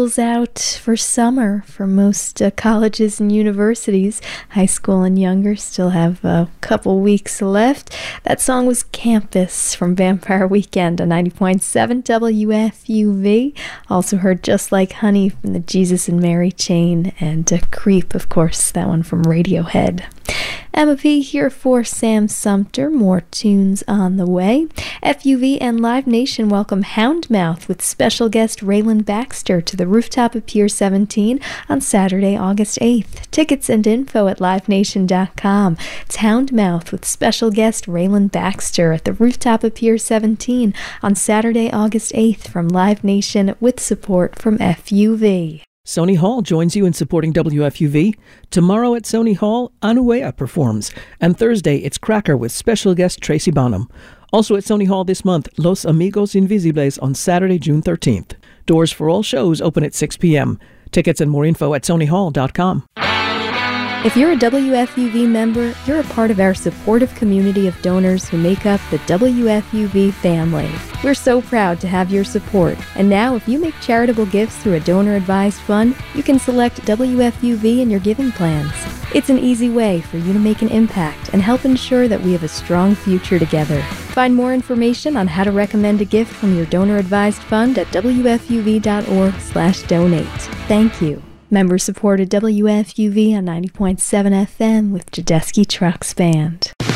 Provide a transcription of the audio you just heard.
school's out for summer for most colleges and universities. High school and younger still have a couple weeks left. That song was Campus from Vampire Weekend on 90.7 WFUV. Also heard Just Like Honey from the Jesus and Mary Chain, and Creep, of course, that one from Radiohead. Emma P. here for Sam Sumter. More tunes on the way. FUV and Live Nation welcome Houndmouth with special guest Raylan Baxter to the rooftop of Pier 17 on Saturday, August 8th. Tickets and info at livenation.com. It's Houndmouth with special guest Raylan Baxter at the rooftop of Pier 17 on Saturday, August 8th from Live Nation with support from FUV. Sony Hall joins you in supporting WFUV. Tomorrow at Sony Hall, Anuea performs. And Thursday, it's Cracker with special guest Tracy Bonham. Also at Sony Hall this month, Los Amigos Invisibles on Saturday, June 13th. Doors for all shows open at 6 p.m. Tickets and more info at sonyhall.com. If you're a WFUV member, you're a part of our supportive community of donors who make up the WFUV family. We're so proud to have your support. And now, if you make charitable gifts through a donor-advised fund, you can select WFUV in your giving plans. It's an easy way for you to make an impact and help ensure that we have a strong future together. Find more information on how to recommend a gift from your donor-advised fund at wfuv.org/donate. Thank you. Member-supported WFUV on 90.7 FM with Jadesky Trucks Band.